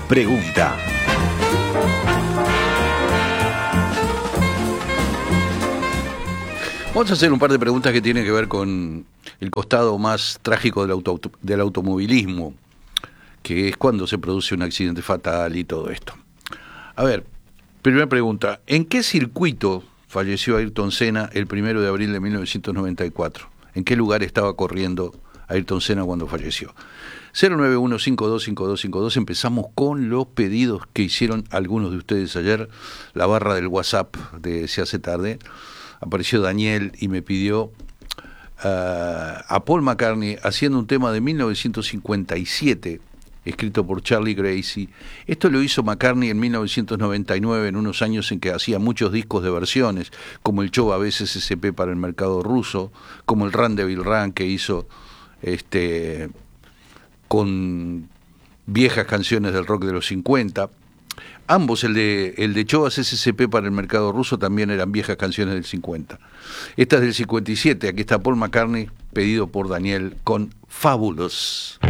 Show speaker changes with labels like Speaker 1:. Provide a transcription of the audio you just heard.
Speaker 1: pregunta.
Speaker 2: Vamos a hacer un par de preguntas que tienen que ver con el costado más trágico del automovilismo, que es cuando se produce un accidente fatal y todo esto. A ver, primera pregunta, ¿en qué circuito falleció Ayrton Senna el 1 de abril de 1994? ¿En qué lugar estaba corriendo Ayrton Senna cuando falleció? 091525252. Empezamos con los pedidos que hicieron algunos de ustedes ayer. La barra del WhatsApp de Se Hace Tarde. Apareció Daniel y me pidió a Paul McCartney haciendo un tema de 1957, escrito por Charlie Gracie. Esto lo hizo McCartney en 1999, en unos años en que hacía muchos discos de versiones, como el Chova SSP para el mercado ruso, como el Run Devil Run que hizo con viejas canciones del rock de los 50. Ambos, el de Chovas SSP para el mercado ruso, también eran viejas canciones del 50. Esta es del 57, aquí está Paul McCartney, pedido por Daniel, con Fabulous.